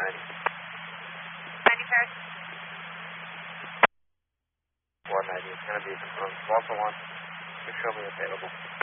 90 Paris. 190 is going to be confirmed. Volta 1, please show me available.